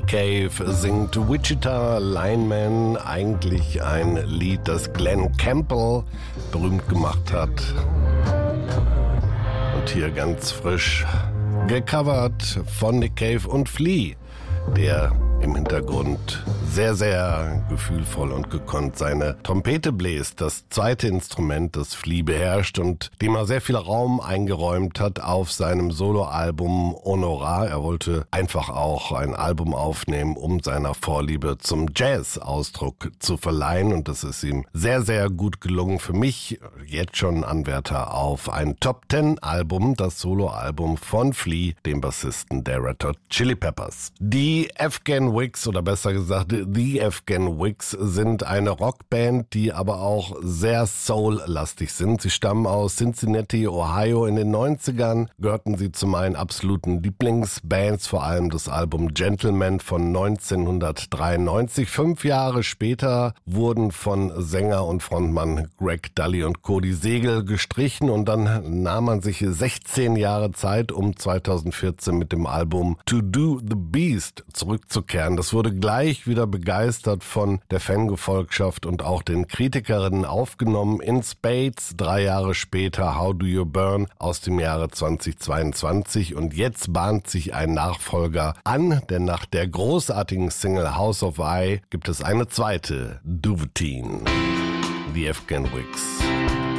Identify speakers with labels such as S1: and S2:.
S1: Cave singt Wichita Lineman, eigentlich ein Lied, das Glenn Campbell berühmt gemacht hat. Und hier ganz frisch gecovert von Nick Cave und Flea, der im Hintergrund sehr, sehr gefühlvoll und gekonnt seine Trompete bläst. Das zweite Instrument, das Flea beherrscht und dem er sehr viel Raum eingeräumt hat auf seinem Soloalbum Honorar. Er wollte einfach auch ein Album aufnehmen, um seiner Vorliebe zum Jazz Ausdruck zu verleihen. Und das ist ihm sehr, sehr gut gelungen. Für mich jetzt schon Anwärter auf ein Top-10-Album, das Soloalbum von Flea, dem Bassisten der Red Hot Chili Peppers. Die Afghan Wigs, oder besser gesagt The Afghan Wigs, sind eine Rockband, die aber auch sehr soul-lastig sind. Sie stammen aus Cincinnati, Ohio. In den 90ern gehörten sie zu meinen absoluten Lieblingsbands, vor allem das Album Gentleman von 1993. 5 Jahre später wurden von Sänger und Frontmann Greg Dulli und Cody Segel gestrichen und dann nahm man sich 16 Jahre Zeit, um 2014 mit dem Album To Do the Beast zurückzukehren. Das wurde gleich wieder begeistert von der Fangefolgschaft und auch den Kritikerinnen aufgenommen. In Spades 3 Jahre später How Do You Burn aus dem Jahre 2022 und jetzt bahnt sich ein Nachfolger an, denn nach der großartigen Single House of I gibt es eine zweite, Duvetine. The Afghan Wigs.